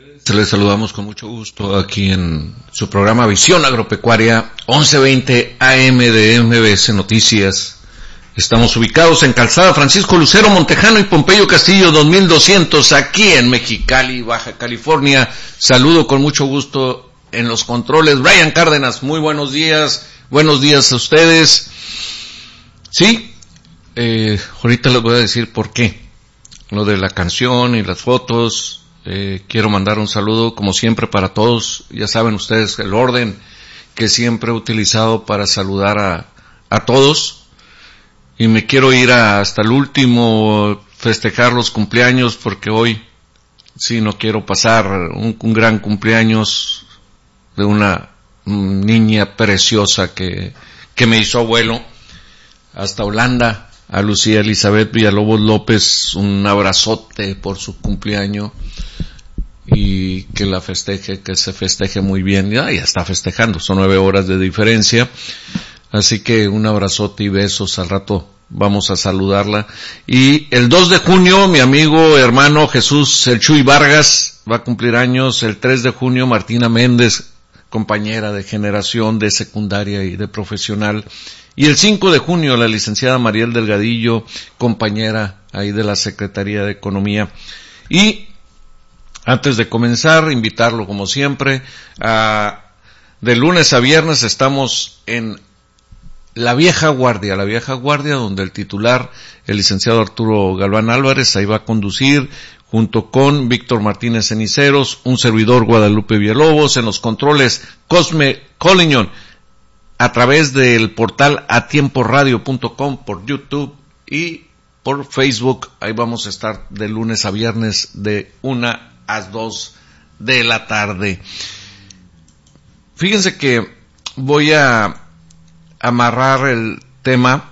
Les saludamos con mucho gusto aquí en su programa Visión Agropecuaria 1120 AM de MBS Noticias. Estamos ubicados en Calzada Francisco Lucero Montejano y Pompeyo Castillo 2200 aquí en Mexicali, Baja California. Saludo con mucho gusto en los controles Brian Cárdenas. Muy buenos días a ustedes. Sí, ahorita les voy a decir por qué. Lo de la canción y las fotos. Quiero mandar un saludo como siempre para todos. Ya saben ustedes el orden que siempre he utilizado para saludar a todos. Y me quiero ir hasta el último, festejar los cumpleaños, porque hoy sí no quiero pasar un gran cumpleaños de una niña preciosa que me hizo abuelo, hasta Holanda, a Lucía Elizabeth Villalobos López, un abrazote por su cumpleaños y que se festeje muy bien. Ya está festejando, son 9 horas de diferencia. Así que un abrazote y besos, al rato vamos a saludarla. Y el 2 de junio, mi amigo, hermano Jesús El Chuy Vargas va a cumplir años. El 3 de junio, Martina Méndez, compañera de generación de secundaria y de profesional. Y el 5 de junio, la licenciada Mariel Delgadillo, compañera ahí de la Secretaría de Economía. Y antes de comenzar, invitarlo como siempre, de lunes a viernes estamos en La Vieja Guardia, donde el titular, el licenciado Arturo Galván Álvarez, ahí va a conducir, junto con Víctor Martínez Ceniceros, un servidor Guadalupe Villalobos, en los controles Cosme Collignon, a través del portal atiemporadio.com, por YouTube y por Facebook. Ahí vamos a estar de lunes a viernes de 1 a 2 de la tarde. Fíjense que voy a amarrar el tema.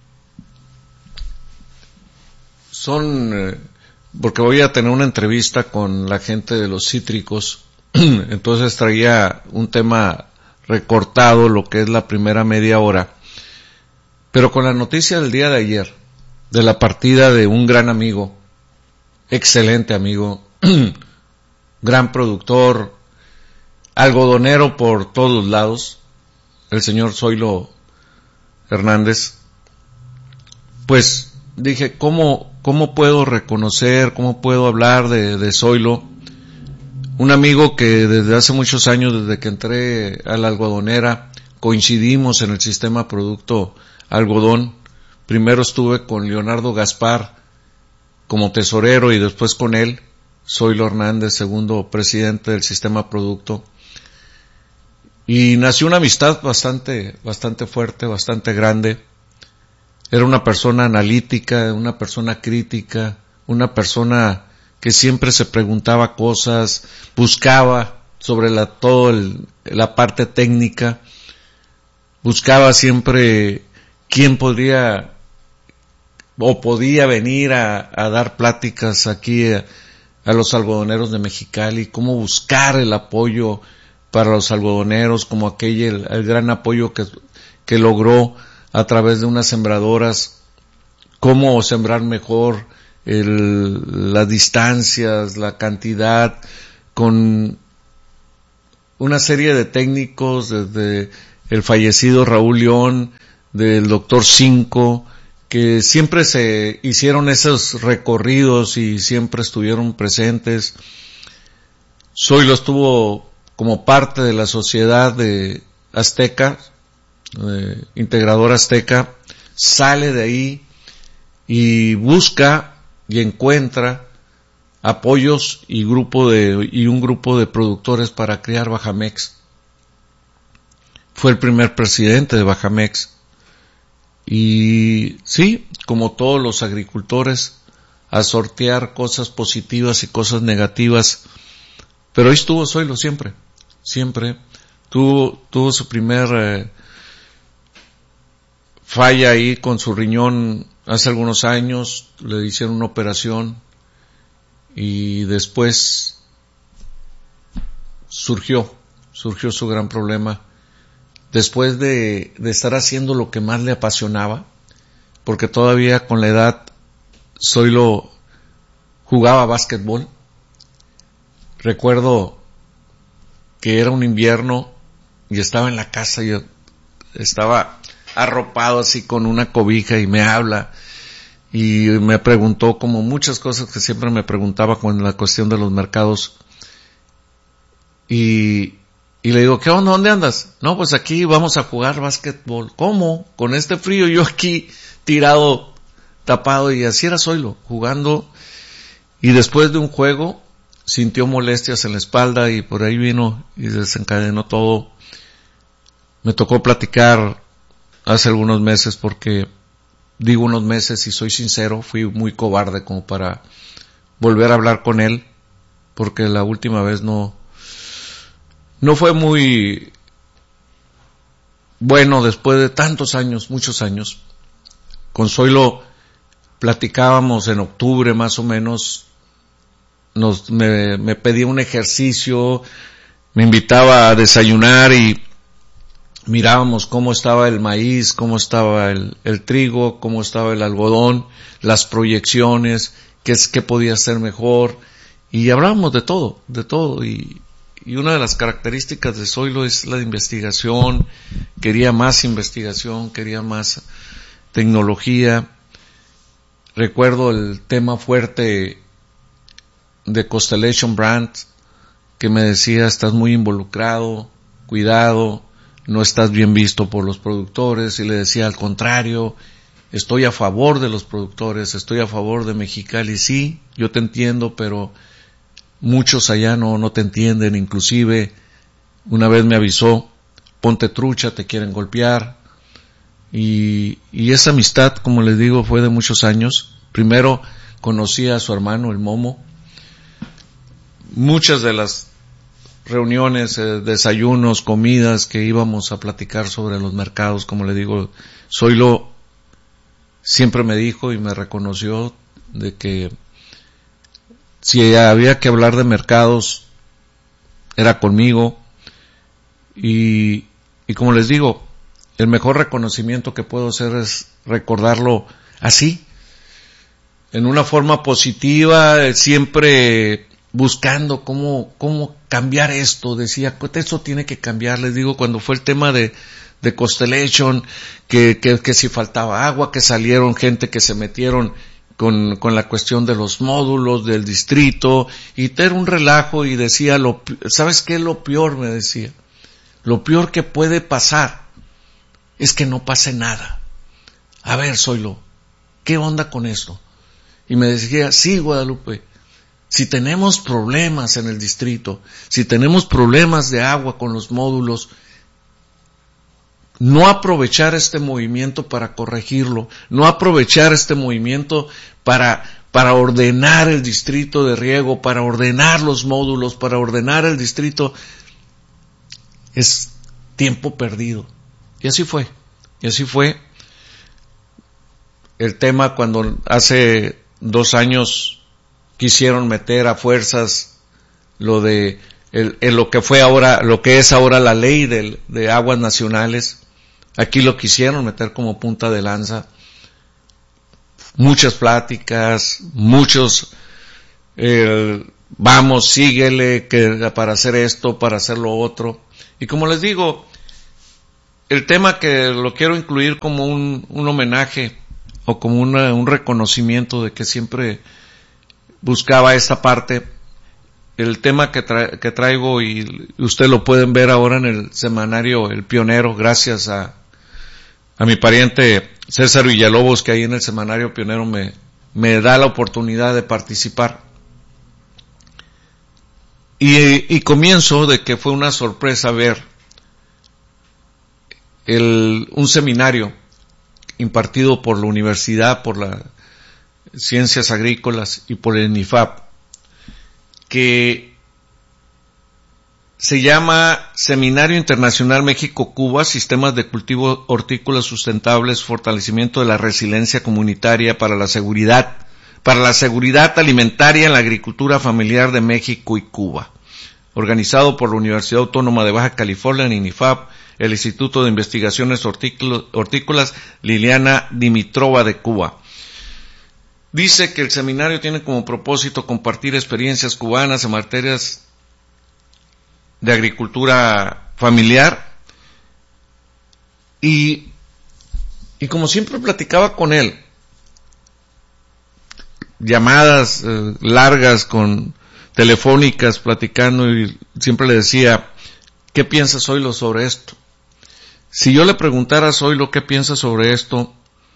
Porque voy a tener una entrevista con la gente de los cítricos, entonces traía un tema recortado, lo que es la primera media hora, pero con la noticia del día de ayer, de la partida de un gran amigo, excelente amigo, gran productor, algodonero por todos lados, el señor Zoilo Hernández. Pues dije, ¿cómo puedo reconocer, cómo puedo hablar de Zoilo? Un amigo que desde hace muchos años, desde que entré a la algodonera, coincidimos en el sistema producto algodón. Primero estuve con Leonardo Gaspar como tesorero y después con él, Zoilo Hernández, segundo presidente del sistema producto. Y nació una amistad bastante fuerte, bastante grande. Era una persona analítica, una persona crítica, una persona que siempre se preguntaba cosas, buscaba sobre la parte técnica, buscaba siempre quién podía venir a dar pláticas aquí a los algodoneros de Mexicali, cómo buscar el apoyo para los algodoneros, como el gran apoyo que logró a través de unas sembradoras, cómo sembrar mejor, las distancias, la cantidad, con una serie de técnicos, desde el fallecido Raúl León, del doctor Cinco, que siempre se hicieron esos recorridos y siempre estuvieron presentes. Zoilo estuvo como parte de la sociedad de Azteca, Integrador Azteca, sale de ahí y busca y encuentra apoyos y un grupo de productores para crear Bajamex. Fue el primer presidente de Bajamex. Y sí, como todos los agricultores, a sortear cosas positivas y cosas negativas. Pero ahí estuvo Zoilo siempre. Tuvo su primer falla ahí con su riñón hace algunos años, le hicieron una operación y después surgió su gran problema. Después de estar haciendo lo que más le apasionaba, porque todavía con la edad Zoilo jugaba básquetbol, Recuerdo que era un invierno y estaba en la casa, yo estaba arropado así con una cobija y me habla y me preguntó como muchas cosas que siempre me preguntaba con la cuestión de los mercados y le digo, ¿qué onda? ¿Dónde andas? No, pues aquí vamos a jugar básquetbol. ¿Cómo? Con este frío, yo aquí tirado, tapado, y así era Zoilo, jugando, y después de un juego sintió molestias en la espalda y por ahí vino y desencadenó todo. Me tocó platicar hace algunos meses porque, digo unos meses y soy sincero, fui muy cobarde como para volver a hablar con él, porque la última vez no fue muy bueno después de tantos años, muchos años. Con Zoilo platicábamos en octubre más o menos, me pedía un ejercicio, me invitaba a desayunar y mirábamos cómo estaba el maíz, cómo estaba el trigo, cómo estaba el algodón, las proyecciones, qué podía ser mejor, y hablábamos de todo, y una de las características de Zoilo es la investigación, quería más investigación, quería más tecnología. Recuerdo el tema fuerte de Constellation Brands, que me decía, estás muy involucrado, cuidado, no estás bien visto por los productores, y le decía, al contrario, estoy a favor de los productores, estoy a favor de Mexicali, sí, yo te entiendo, pero muchos allá no te entienden, inclusive una vez me avisó, ponte trucha, te quieren golpear, y esa amistad, como les digo, fue de muchos años. Primero conocí a su hermano, el Momo. Muchas de las reuniones, desayunos, comidas que íbamos a platicar sobre los mercados, como le digo, Zoilo siempre me dijo y me reconoció de que si había que hablar de mercados era conmigo, y como les digo, el mejor reconocimiento que puedo hacer es recordarlo así, en una forma positiva, siempre buscando cómo cambiar esto. Decía, esto tiene que cambiar. Les digo, cuando fue el tema de Constellation, que si faltaba agua, que salieron gente que se metieron con la cuestión de los módulos del distrito, y era un relajo, y decía, ¿sabes qué es lo peor? Me decía, lo peor que puede pasar es que no pase nada. A ver, Zoilo, ¿qué onda con esto? Y me decía, sí, Guadalupe, si tenemos problemas en el distrito, si tenemos problemas de agua con los módulos, no aprovechar este movimiento para corregirlo, no aprovechar este movimiento para ordenar el distrito de riego, para ordenar los módulos, para ordenar el distrito, es tiempo perdido. Y así fue. El tema cuando hace 2 años quisieron meter a fuerzas lo de lo que fue ahora, lo que es ahora la ley de aguas nacionales. Aquí lo quisieron meter como punta de lanza. Muchas pláticas, muchos vamos, síguele, que para hacer esto, para hacer lo otro. Y como les digo, el tema que lo quiero incluir como un homenaje o como un reconocimiento de que siempre buscaba esta parte. El tema que traigo, y usted lo pueden ver ahora en el semanario El Pionero, gracias a mi pariente César Villalobos, que ahí en el semanario Pionero me da la oportunidad de participar. Y comienzo de que fue una sorpresa ver un seminario impartido por la universidad, por las Ciencias Agrícolas y por el INIFAP, que se llama Seminario Internacional México-Cuba, Sistemas de Cultivo Hortícolas Sustentables, Fortalecimiento de la Resiliencia Comunitaria para la Seguridad Alimentaria en la Agricultura Familiar de México y Cuba, organizado por la Universidad Autónoma de Baja California, INIFAP, el Instituto de Investigaciones Hortícolas Liliana Dimitrova de Cuba. Dice que el seminario tiene como propósito compartir experiencias cubanas en materias de agricultura familiar, y como siempre platicaba con él, llamadas largas telefónicas platicando, y siempre le decía, ¿qué piensas Zoilo sobre esto? Si yo le preguntara a Zoilo qué piensa sobre esto,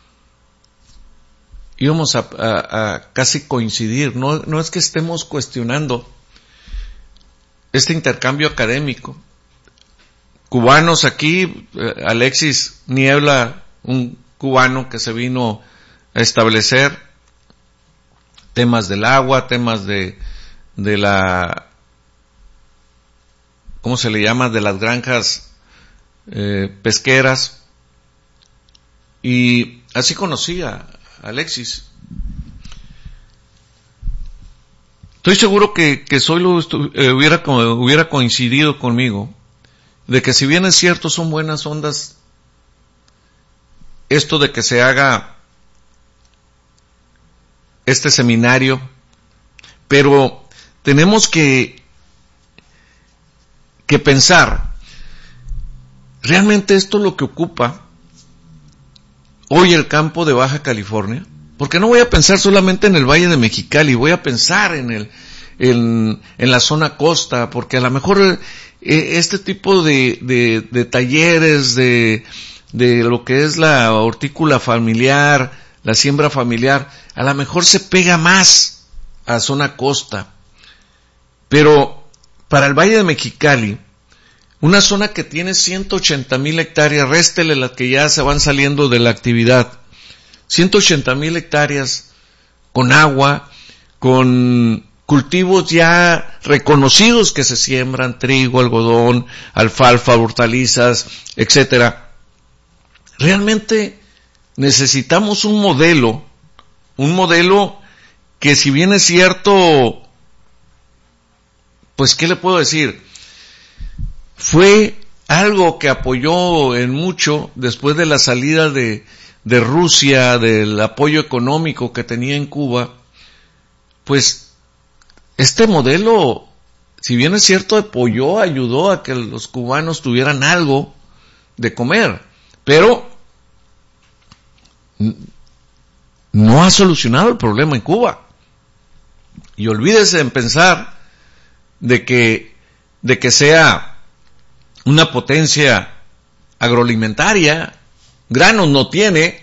íbamos a casi coincidir. No es que estemos cuestionando este intercambio académico. Cubanos aquí, Alexis Niebla, un cubano que se vino a establecer, temas del agua, temas de la, ¿cómo se le llama?, de las granjas pesqueras, y así conocí a Alexis. Estoy seguro que Zoilo hubiera coincidido conmigo de que, si bien es cierto, son buenas ondas esto de que se haga este seminario, pero tenemos que pensar, ¿realmente esto es lo que ocupa hoy el campo de Baja California? Porque no voy a pensar solamente en el Valle de Mexicali, voy a pensar en la zona costa, porque a lo mejor este tipo de talleres, de lo que es la hortícola familiar, la siembra familiar, a lo mejor se pega más a zona costa. Pero para el Valle de Mexicali, una zona que tiene 180,000 hectáreas, réstele las que ya se van saliendo de la actividad, 180,000 hectáreas con agua, con cultivos ya reconocidos que se siembran, trigo, algodón, alfalfa, hortalizas, etcétera. Realmente necesitamos un modelo que, si bien es cierto, pues ¿qué le puedo decir? Fue algo que apoyó en mucho después de la salida de Rusia, del apoyo económico que tenía en Cuba. Pues este modelo, si bien es cierto, ayudó a que los cubanos tuvieran algo de comer, pero no ha solucionado el problema en Cuba. Y olvídese en pensar de que sea una potencia agroalimentaria. Granos no tiene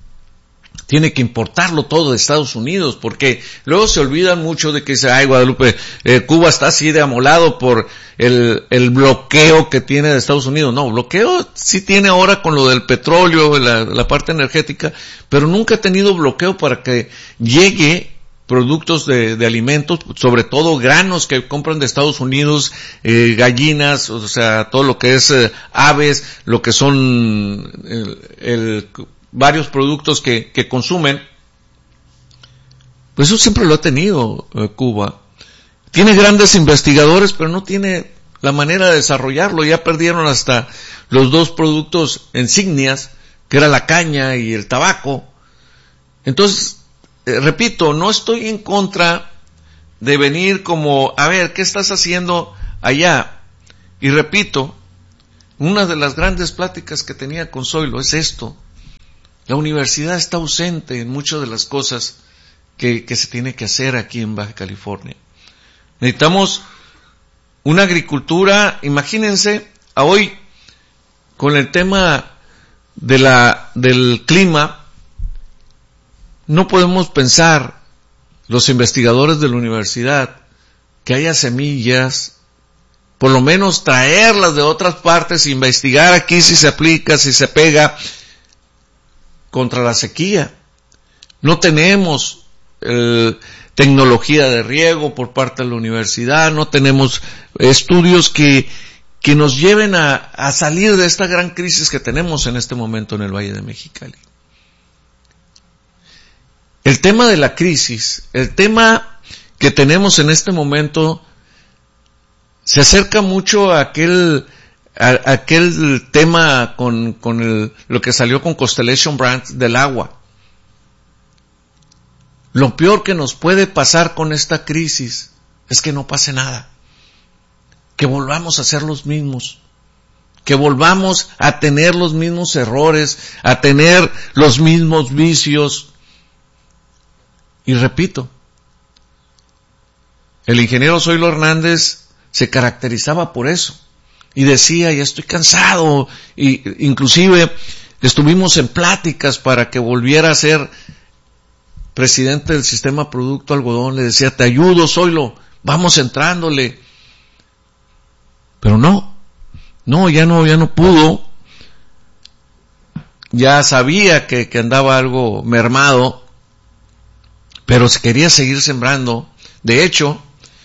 que importarlo todo de Estados Unidos, porque luego se olvidan mucho de que dice, ay, Guadalupe, Cuba está así de amolado por el bloqueo que tiene de Estados Unidos. No, bloqueo sí tiene ahora con lo del petróleo, la parte energética, pero nunca ha tenido bloqueo para que llegue productos de alimentos, sobre todo granos que compran de Estados Unidos, gallinas, o sea, todo lo que es aves, lo que son varios productos que consumen. Pues eso siempre lo ha tenido Cuba. Tiene grandes investigadores, pero no tiene la manera de desarrollarlo. Ya perdieron hasta los dos productos insignias, que era la caña y el tabaco. Entonces, repito, no estoy en contra de venir como, a ver, ¿qué estás haciendo allá? Y repito, una de las grandes pláticas que tenía con Zoilo es esto. La universidad está ausente en muchas de las cosas que se tiene que hacer aquí en Baja California. Necesitamos una agricultura, imagínense, a hoy, con el tema del clima, no podemos pensar, los investigadores de la universidad, que haya semillas, por lo menos traerlas de otras partes, investigar aquí si se aplica, si se pega contra la sequía. No tenemos tecnología de riego por parte de la universidad, no tenemos estudios que nos lleven a salir de esta gran crisis que tenemos en este momento en el Valle de Mexicali. El tema de la crisis, el tema que tenemos en este momento, se acerca mucho a aquel tema con lo que salió con Constellation Brands del agua. Lo peor que nos puede pasar con esta crisis es que no pase nada. que volvamos a ser los mismos, que volvamos a tener los mismos errores, a tener los mismos vicios. Y repito, el ingeniero Zoilo Hernández se caracterizaba por eso. Y decía, ya estoy cansado. Y inclusive estuvimos en pláticas para que volviera a ser presidente del sistema Producto Algodón. Le decía, te ayudo, Zoilo, vamos entrándole. Pero ya no pudo. Ya sabía que andaba algo mermado, pero quería seguir sembrando. De hecho,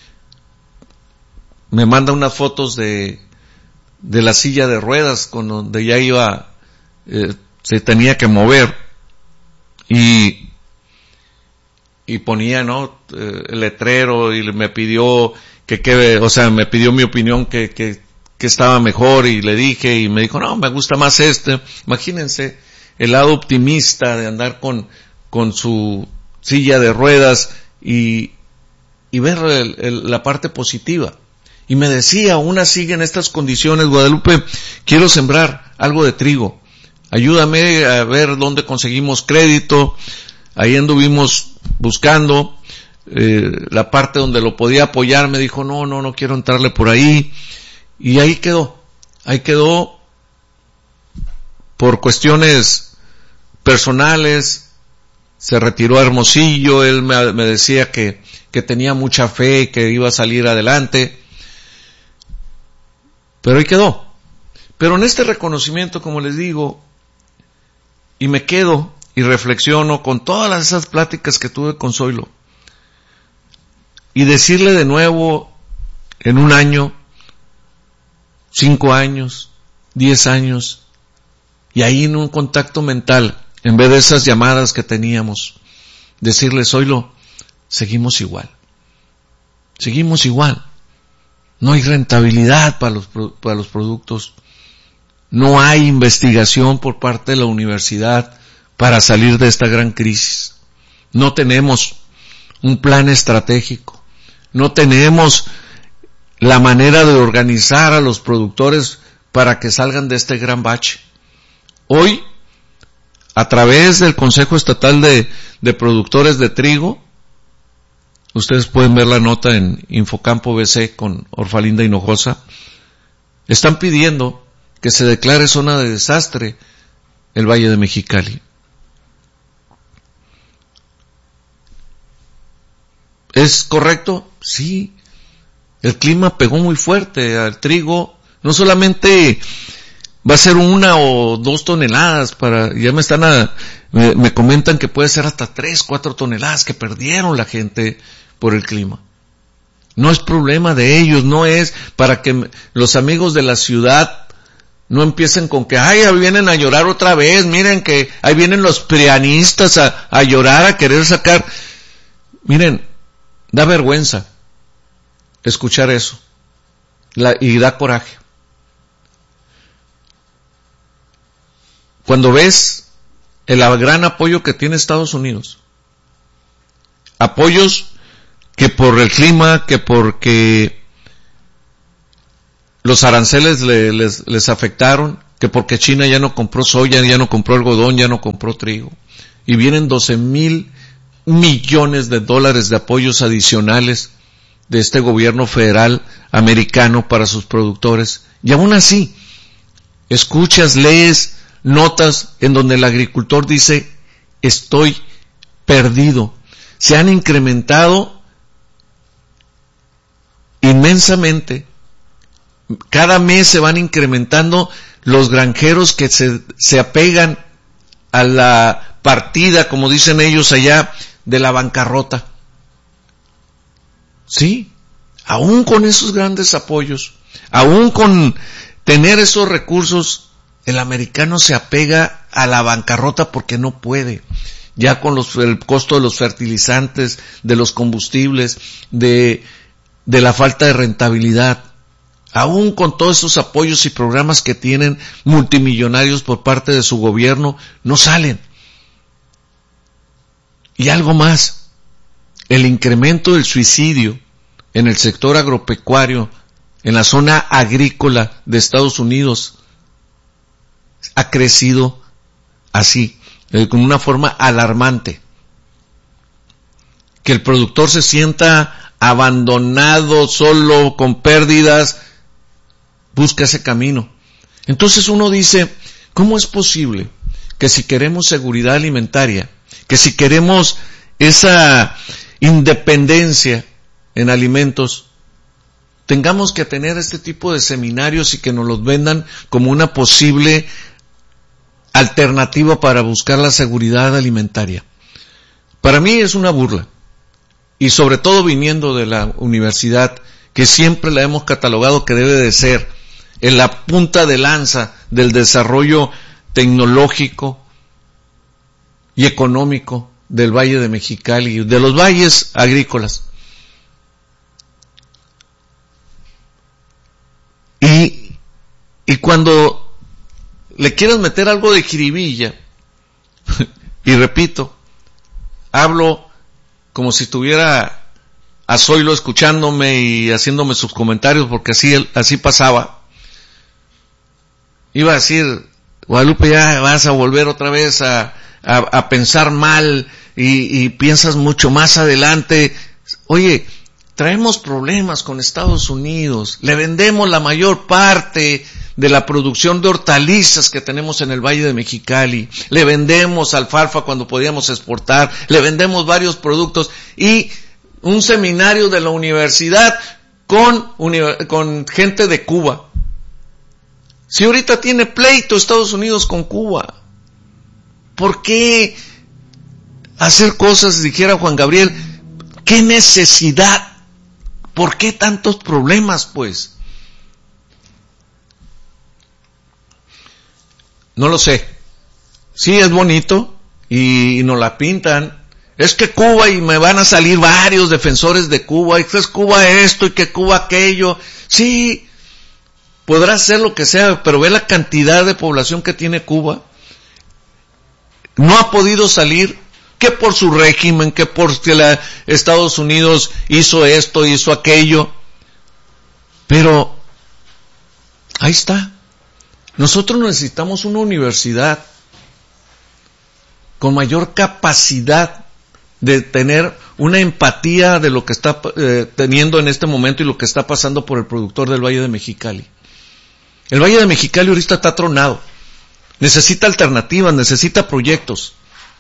me manda unas fotos de la silla de ruedas con donde ya iba, se tenía que mover, y ponía, el letrero, y me pidió me pidió mi opinión que estaba mejor, y le dije, y me dijo, no, me gusta más este. Imagínense el lado optimista de andar con su silla de ruedas y ver la parte positiva. Y me decía, aún así en estas condiciones, Guadalupe, quiero sembrar algo de trigo. Ayúdame a ver dónde conseguimos crédito. Ahí anduvimos buscando la parte donde lo podía apoyar. Me dijo, no quiero entrarle por ahí. Y ahí quedó por cuestiones personales. Se retiró a Hermosillo. Él me decía que tenía mucha fe, que iba a salir adelante. Pero ahí quedó. Pero en este reconocimiento, como les digo, y me quedo y reflexiono con todas esas pláticas que tuve con Zoilo, y decirle de nuevo en un año, 5 años, 10 años, y ahí en un contacto mental, en vez de esas llamadas que teníamos, decirle, Zoilo, seguimos igual. No hay rentabilidad para los productos. No hay investigación por parte de la universidad para salir de esta gran crisis. No tenemos un plan estratégico. No tenemos la manera de organizar a los productores para que salgan de este gran bache. Hoy, a través del Consejo Estatal de Productores de Trigo, ustedes pueden ver la nota en Infocampo BC con Orfalinda Hinojosa, están pidiendo que se declare zona de desastre el Valle de Mexicali. ¿Es correcto? Sí. El clima pegó muy fuerte al trigo. No solamente va a ser 1 o 2 toneladas ya me comentan que puede ser hasta 3, 4 toneladas que perdieron la gente por el clima. No es problema de ellos, no es para que los amigos de la ciudad no empiecen con que, ahí vienen a llorar otra vez, miren que ahí vienen los prianistas a llorar, a querer sacar. Miren, da vergüenza escuchar eso, y da coraje. Cuando ves el gran apoyo que tiene Estados Unidos, apoyos que por el clima, que porque los aranceles les afectaron, que porque China ya no compró soya, ya no compró algodón, ya no compró trigo, y vienen 12,000 millones de dólares de apoyos adicionales de este gobierno federal americano para sus productores, y aún así escuchas, lees notas en donde el agricultor dice, estoy perdido. Se han incrementado inmensamente. Cada mes se van incrementando los granjeros que se apegan a la partida, como dicen ellos allá, de la bancarrota. Sí, aún con esos grandes apoyos, aún con tener esos recursos, el americano se apega a la bancarrota porque no puede. Ya con el costo de los fertilizantes, de los combustibles, de la falta de rentabilidad, aún con todos esos apoyos y programas que tienen multimillonarios por parte de su gobierno, no salen. Y algo más, el incremento del suicidio en el sector agropecuario en la zona agrícola de Estados Unidos, ha crecido así, con una forma alarmante. Que el productor se sienta abandonado, solo, con pérdidas, busca ese camino. Entonces uno dice, ¿cómo es posible que si queremos seguridad alimentaria, que si queremos esa independencia en alimentos, tengamos que tener este tipo de seminarios y que nos los vendan como una posible alternativa para buscar la seguridad alimentaria? Para mí es una burla, y sobre todo viniendo de la universidad, que siempre la hemos catalogado que debe de ser en la punta de lanza del desarrollo tecnológico y económico del Valle de Mexicali, de los valles agrícolas. Y cuando le quieras meter algo de jiribilla, y repito, hablo como si estuviera a Zoilo escuchándome y haciéndome sus comentarios, porque así pasaba. Iba a decir, Guadalupe, ya vas a volver otra vez a pensar mal y piensas mucho más adelante. Oye, traemos problemas con Estados Unidos, le vendemos la mayor parte de la producción de hortalizas que tenemos en el Valle de Mexicali, le vendemos alfalfa cuando podíamos exportar, le vendemos varios productos, y un seminario de la universidad con gente de Cuba. Si ahorita tiene pleito Estados Unidos con Cuba, ¿por qué hacer cosas? Dijera Juan Gabriel, ¿qué necesidad? ¿Por qué tantos problemas, pues? No lo sé. Sí, es bonito y nos la pintan. Es que Cuba, y me van a salir varios defensores de Cuba, y que es Cuba esto y que Cuba aquello. Sí, podrá ser lo que sea, pero ve la cantidad de población que tiene Cuba. No ha podido salir, que por su régimen, que porque Estados Unidos hizo esto, hizo aquello. Pero ahí está. Nosotros necesitamos una universidad con mayor capacidad de tener una empatía de lo que está teniendo en este momento y lo que está pasando por el productor del Valle de Mexicali. El Valle de Mexicali ahorita está tronado. Necesita alternativas, necesita proyectos.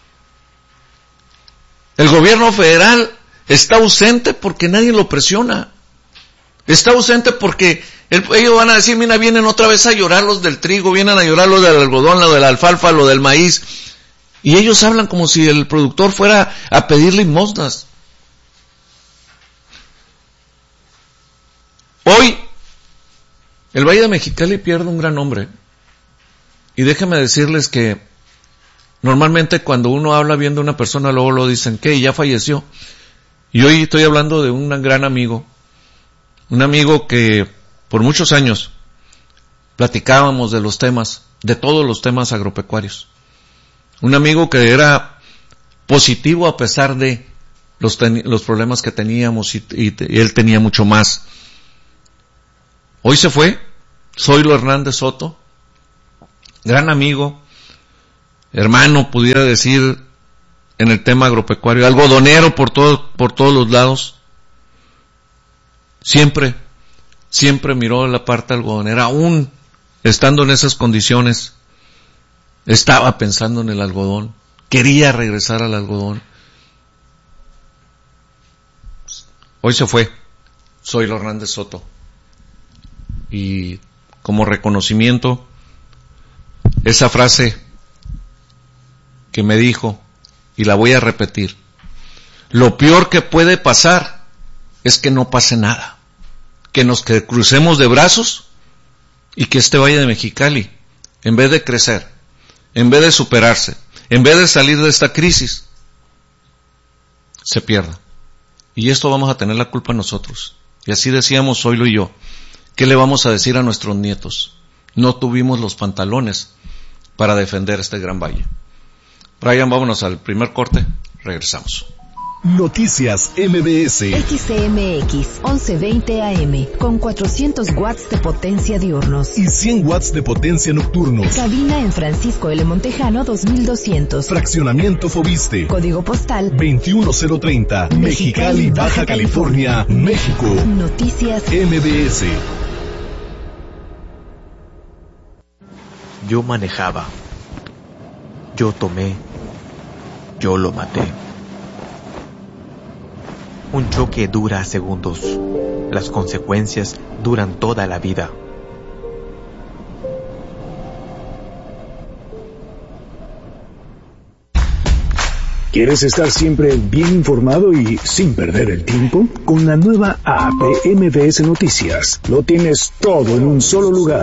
El gobierno federal está ausente porque nadie lo presiona. Está ausente porque ellos van a decir, mira, vienen otra vez a llorar los del trigo, vienen a llorar los del algodón, lo de la alfalfa, lo del maíz. Y ellos hablan como si el productor fuera a pedir limosnas. Hoy, el Valle de Mexicali pierde un gran hombre. Y déjenme decirles que normalmente cuando uno habla bien de una persona, luego lo dicen, ¿qué? Ya falleció. Y hoy estoy hablando de un gran amigo. Un amigo que por muchos años platicábamos de los temas, de todos los temas agropecuarios. Un amigo que era positivo a pesar de los problemas que teníamos y él tenía mucho más. Hoy se fue, Zoilo Hernández Soto, gran amigo, hermano, pudiera decir, en el tema agropecuario, algodonero por todos los lados. Siempre miró la parte algodonera, aún estando en esas condiciones, estaba pensando en el algodón, quería regresar al algodón. Hoy se fue, Zoilo Hernández Soto. Y como reconocimiento, esa frase que me dijo, y la voy a repetir, lo peor que puede pasar es que no pase nada, que nos crucemos de brazos y que este Valle de Mexicali, en vez de crecer, en vez de superarse, en vez de salir de esta crisis, se pierda. Y esto vamos a tener la culpa nosotros. Y así decíamos Zoilo y yo, ¿qué le vamos a decir a nuestros nietos? No tuvimos los pantalones para defender este gran valle. Brian, vámonos al primer corte, regresamos. Noticias MBS. XCMX 1120 AM con 400 watts de potencia diurnos y 100 watts de potencia nocturnos. Cabina en Francisco L. Montejano 2200. Fraccionamiento Fobiste. Código postal 21030. Mexicali, Baja California, México. Noticias MBS. Yo manejaba. Yo tomé. Yo lo maté. Un choque dura segundos. Las consecuencias duran toda la vida. ¿Quieres estar siempre bien informado y sin perder el tiempo? Con la nueva app de MBS Noticias, lo tienes todo en un solo lugar.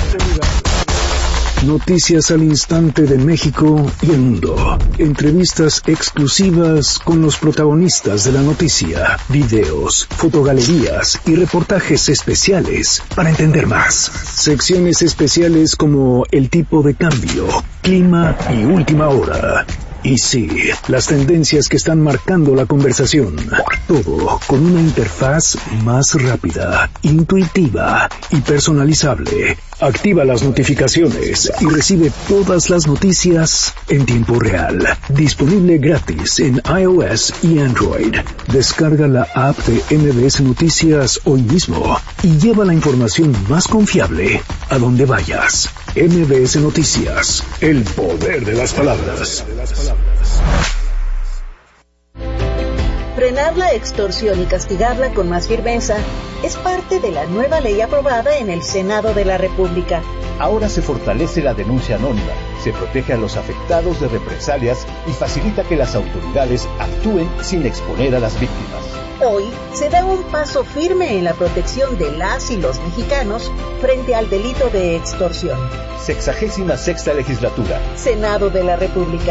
Noticias al instante de México y el mundo. Entrevistas exclusivas con los protagonistas de la noticia. Videos, fotogalerías y reportajes especiales para entender más. Secciones especiales como el tipo de cambio, clima y última hora. Y sí, las tendencias que están marcando la conversación. Todo con una interfaz más rápida, intuitiva y personalizable. Activa las notificaciones y recibe todas las noticias en tiempo real. Disponible gratis en iOS y Android. Descarga la app de MBS Noticias hoy mismo y lleva la información más confiable a donde vayas. MBS Noticias, el poder de las palabras. Frenar la extorsión y castigarla con más firmeza es parte de la nueva ley aprobada en el Senado de la República. Ahora se fortalece la denuncia anónima, se protege a los afectados de represalias y facilita que las autoridades actúen sin exponer a las víctimas. Hoy se da un paso firme en la protección de las y los mexicanos frente al delito de extorsión. 66ª Legislatura. Senado de la República.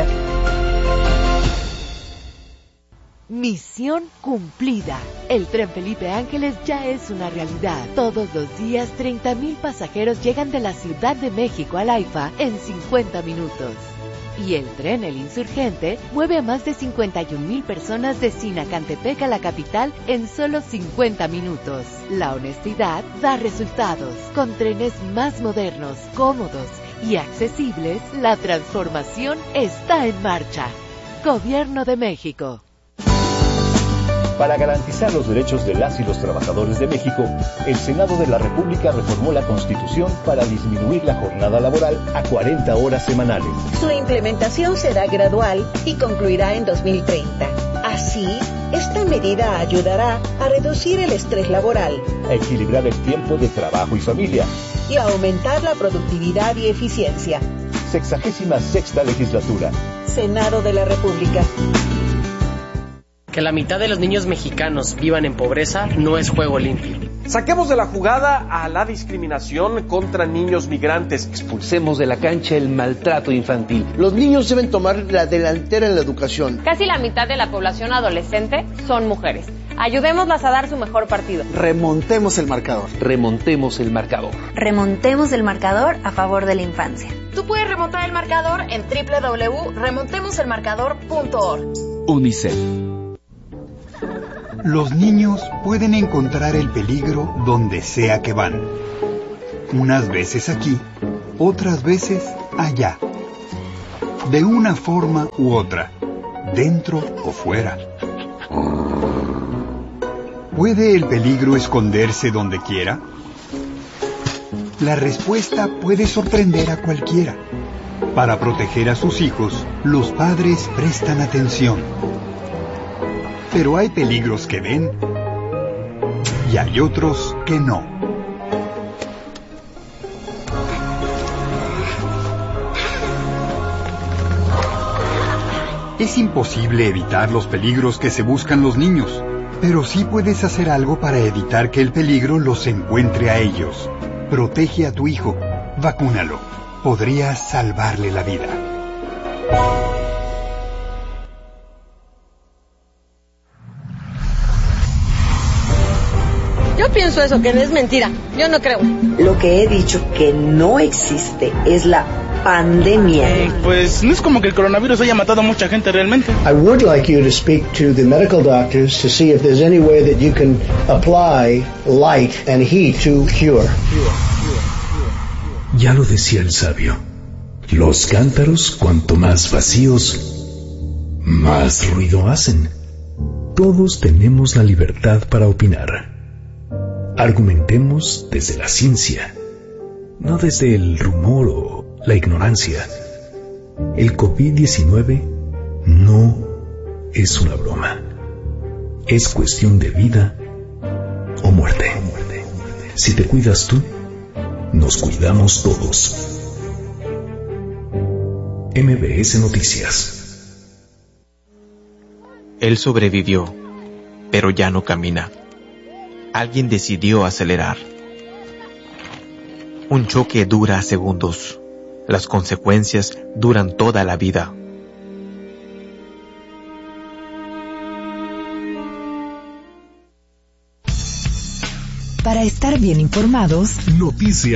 Misión cumplida. El tren Felipe Ángeles ya es una realidad. Todos los días 30,000 pasajeros llegan de la Ciudad de México al AIFA en 50 minutos. Y el tren El Insurgente mueve a más de 51,000 personas de Sinacantepec a la capital en solo 50 minutos. La honestidad da resultados. Con trenes más modernos, cómodos y accesibles, la transformación está en marcha. Gobierno de México. Para garantizar los derechos de las y los trabajadores de México, el Senado de la República reformó la Constitución para disminuir la jornada laboral a 40 horas semanales. Su implementación será gradual y concluirá en 2030. Así, esta medida ayudará a reducir el estrés laboral, a equilibrar el tiempo de trabajo y familia y a aumentar la productividad y eficiencia. 66ª Legislatura. Senado de la República. Que la mitad de los niños mexicanos vivan en pobreza no es juego limpio. Saquemos de la jugada a la discriminación contra niños migrantes. Expulsemos de la cancha el maltrato infantil. Los niños deben tomar la delantera en la educación. Casi la mitad de la población adolescente son mujeres. Ayudémoslas a dar su mejor partido. Remontemos el marcador. Remontemos el marcador. Remontemos el marcador a favor de la infancia. Tú puedes remontar el marcador en www.remontemoselmarcador.org. UNICEF. Los niños pueden encontrar el peligro donde sea que van. Unas veces aquí, otras veces allá. De una forma u otra, dentro o fuera. ¿Puede el peligro esconderse donde quiera? La respuesta puede sorprender a cualquiera. Para proteger a sus hijos, los padres prestan atención. Pero hay peligros que ven y hay otros que no. Es imposible evitar los peligros que se buscan los niños, pero sí puedes hacer algo para evitar que el peligro los encuentre a ellos. Protege a tu hijo, vacúnalo. Podrías salvarle la vida. Yo pienso eso, que es mentira. Yo no creo. Lo que he dicho que no existe es la pandemia. Pues no es como que el coronavirus haya matado a mucha gente realmente. I would like you to speak to the medical doctors to see if there's any way that you can apply light and heat to cure. Ya lo decía el sabio. Los cántaros, cuanto más vacíos, más ruido hacen. Todos tenemos la libertad para opinar. Argumentemos desde la ciencia, no desde el rumor o la ignorancia. El COVID-19 no es una broma. Es cuestión de vida o muerte. Si te cuidas tú, nos cuidamos todos. MBS Noticias. Él sobrevivió, pero ya no camina. Alguien decidió acelerar. Un choque dura segundos. Las consecuencias duran toda la vida. Para estar bien informados, Noticias